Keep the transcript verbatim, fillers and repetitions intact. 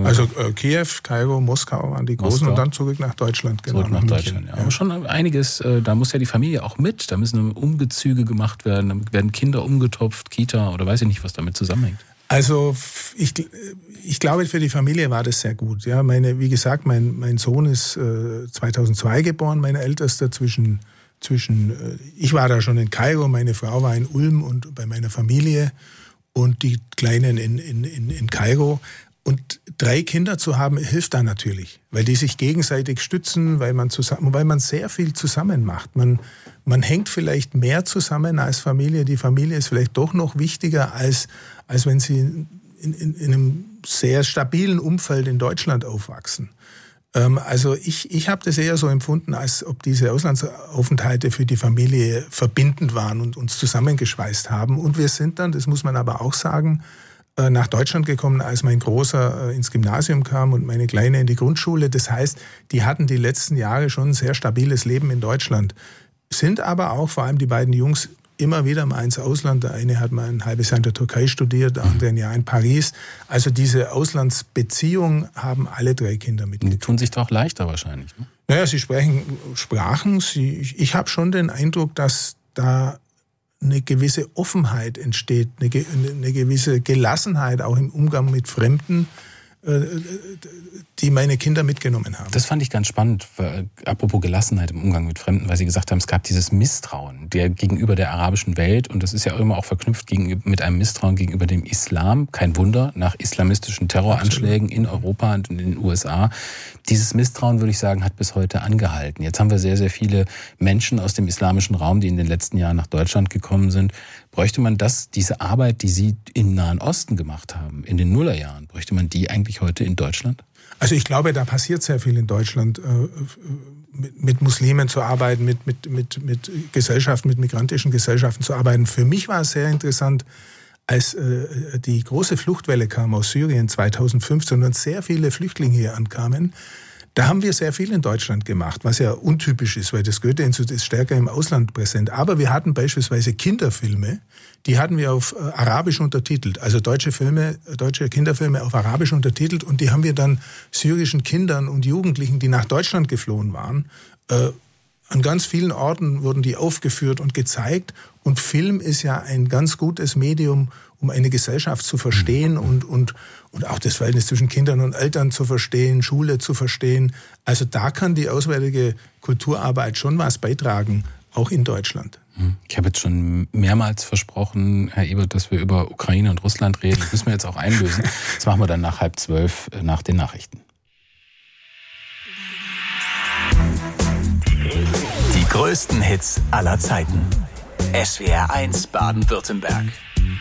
Also äh, Kiew, Kairo, Moskau waren die großen Moskau. Und dann zurück nach Deutschland. Genau, zurück nach, nach Deutschland, ja. Ja. Aber schon einiges, äh, da muss ja die Familie auch mit, da müssen Umgezüge gemacht werden, da werden Kinder umgetopft, Kita oder weiß ich nicht, was damit zusammenhängt. Also ich, ich glaube, für die Familie war das sehr gut. Ja, meine, wie gesagt, mein, mein Sohn ist äh, zweitausendzwei geboren, mein Ältester. Zwischen, zwischen, äh, ich war da schon in Kairo, meine Frau war in Ulm und bei meiner Familie und die Kleinen in, in, in, in Kairo. Und drei Kinder zu haben, hilft da natürlich, weil die sich gegenseitig stützen, weil man, zusammen, weil man sehr viel zusammen macht. Man, man hängt vielleicht mehr zusammen als Familie. Die Familie ist vielleicht doch noch wichtiger, als, als wenn sie in, in, in einem sehr stabilen Umfeld in Deutschland aufwachsen. Ähm, also ich, ich habe das eher so empfunden, als ob diese Auslandsaufenthalte für die Familie verbindend waren und uns zusammengeschweißt haben. Und wir sind dann, das muss man aber auch sagen, nach Deutschland gekommen, als mein Großer ins Gymnasium kam und meine Kleine in die Grundschule. Das heißt, die hatten die letzten Jahre schon ein sehr stabiles Leben in Deutschland. Sind aber auch, vor allem die beiden Jungs, immer wieder mal ins Ausland. Der eine hat mal ein halbes Jahr in der Türkei studiert, der andere ein Jahr in Paris. Also diese Auslandsbeziehungen haben alle drei Kinder mitgekriegt. Die tun sich doch leichter wahrscheinlich, ne? Naja, sie sprechen Sprachen. Sie, ich ich habe schon den Eindruck, dass da eine gewisse Offenheit entsteht, eine, eine gewisse Gelassenheit auch im Umgang mit Fremden, die meine Kinder mitgenommen haben. Das fand ich ganz spannend, weil, apropos Gelassenheit im Umgang mit Fremden, weil Sie gesagt haben, es gab dieses Misstrauen der gegenüber der arabischen Welt und das ist ja immer auch verknüpft gegenüber, mit einem Misstrauen gegenüber dem Islam. Kein Wunder, nach islamistischen Terroranschlägen in Europa und in den U S A. Dieses Misstrauen, würde ich sagen, hat bis heute angehalten. Jetzt haben wir sehr, sehr viele Menschen aus dem islamischen Raum, die in den letzten Jahren nach Deutschland gekommen sind. Bräuchte man das, diese Arbeit, die Sie im Nahen Osten gemacht haben, in den Nullerjahren, bräuchte man die eigentlich heute in Deutschland? Also ich glaube, da passiert sehr viel in Deutschland, mit, mit Muslimen zu arbeiten, mit, mit, mit, mit Gesellschaften, mit migrantischen Gesellschaften zu arbeiten. Für mich war es sehr interessant, als äh, die große Fluchtwelle kam aus Syrien zweitausendfünfzehn und sehr viele Flüchtlinge hier ankamen. Da haben wir sehr viel in Deutschland gemacht, was ja untypisch ist, weil das Goethe-Institut ist stärker im Ausland präsent. Aber wir hatten beispielsweise Kinderfilme, die hatten wir auf äh, Arabisch untertitelt. Also deutsche Filme, deutsche Kinderfilme auf Arabisch untertitelt. Und die haben wir dann syrischen Kindern und Jugendlichen, die nach Deutschland geflohen waren, äh, an ganz vielen Orten wurden die aufgeführt und gezeigt. Und Film ist ja ein ganz gutes Medium, um eine Gesellschaft zu verstehen und, und, und auch das Verhältnis zwischen Kindern und Eltern zu verstehen, Schule zu verstehen. Also da kann die auswärtige Kulturarbeit schon was beitragen, auch in Deutschland. Ich habe jetzt schon mehrmals versprochen, Herr Ebert, dass wir über Ukraine und Russland reden. Das müssen wir jetzt auch einlösen. Das machen wir dann nach halb zwölf nach den Nachrichten. Die größten Hits aller Zeiten. S W R eins Baden-Württemberg.